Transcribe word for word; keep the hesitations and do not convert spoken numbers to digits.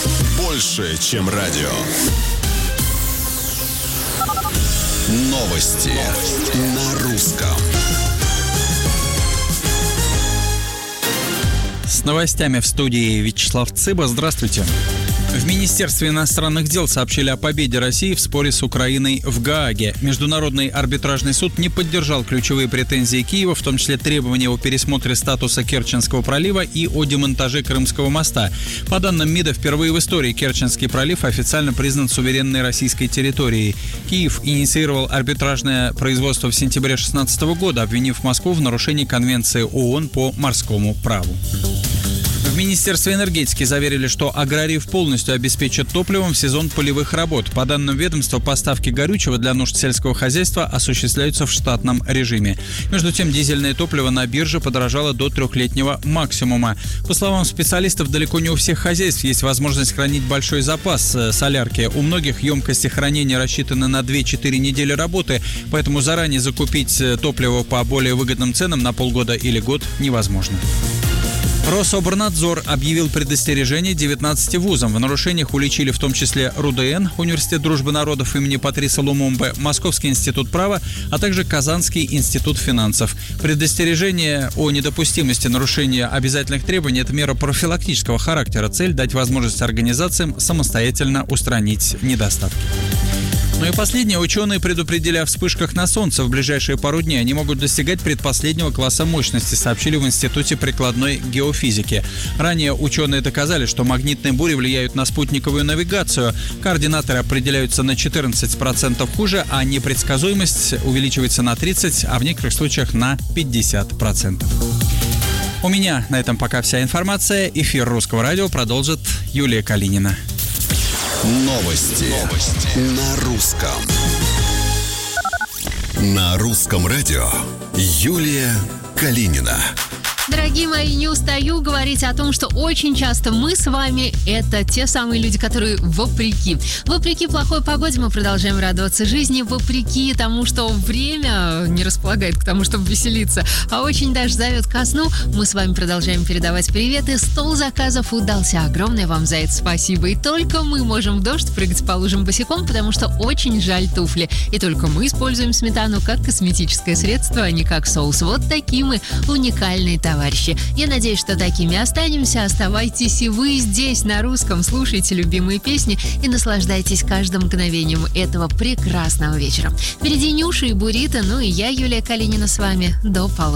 Больше, чем радио. Новости, Новости. На русском. С новостями в студии Вячеслав Цыба. Здравствуйте. В Министерстве иностранных дел сообщили о победе России в споре с Украиной в Гааге. Международный арбитражный суд не поддержал ключевые претензии Киева, в том числе требования о пересмотре статуса Керченского пролива и о демонтаже Крымского моста. По данным МИДа, впервые в истории Керченский пролив официально признан суверенной российской территорией. Киев инициировал арбитражное производство в сентябре две тысячи шестнадцатого года, обвинив Москву в нарушении Конвенции ООН по морскому праву. В Министерстве энергетики заверили, что аграриев полностью обеспечат топливом в сезон полевых работ. По данным ведомства, поставки горючего для нужд сельского хозяйства осуществляются в штатном режиме. Между тем, дизельное топливо на бирже подорожало до трехлетнего максимума. По словам специалистов, далеко не у всех хозяйств есть возможность хранить большой запас солярки. У многих емкости хранения рассчитаны на две-четыре недели работы, поэтому заранее закупить топливо по более выгодным ценам на полгода или год невозможно. Рособорнадзор объявил предостережение девятнадцати вузам. В нарушениях уличили в том числе РУДН, Университет дружбы народов имени Патриса Лумумбы, Московский институт права, а также Казанский институт финансов. Предостережение о недопустимости нарушения обязательных требований – это мера профилактического характера. Цель – дать возможность организациям самостоятельно устранить недостатки. Ну и последнее. Ученые предупредили о вспышках на Солнце. В ближайшие пару дней они могут достигать предпоследнего класса мощности, сообщили в Институте прикладной геофизики. Ранее ученые доказали, что магнитные бури влияют на спутниковую навигацию. Координаторы определяются на четырнадцать процентов хуже, а непредсказуемость увеличивается на тридцать процентов, а в некоторых случаях на пятьдесят процентов. У меня на этом пока вся информация. Эфир Русского радио продолжит Юлия Калинина. Новости. Новости. На русском. На русском радио Юлия Калинина. Дорогие мои, не устаю говорить о том, что очень часто мы с вами – это те самые люди, которые вопреки. Вопреки плохой погоде мы продолжаем радоваться жизни, вопреки тому, что время не располагает к тому, чтобы веселиться, а очень даже зовет ко сну, мы с вами продолжаем передавать приветы. Стол заказов удался. Огромное вам за это спасибо. И только мы можем в дождь прыгать по лужам босиком, потому что очень жаль туфли. И только мы используем сметану как косметическое средство, а не как соус. Вот такие мы уникальные товарищи. Товарищи. Я надеюсь, что такими останемся. Оставайтесь и вы здесь, на русском. Слушайте любимые песни и наслаждайтесь каждым мгновением этого прекрасного вечера. Впереди Нюша и Бурито, ну и я, Юлия Калинина, с вами до полуночи.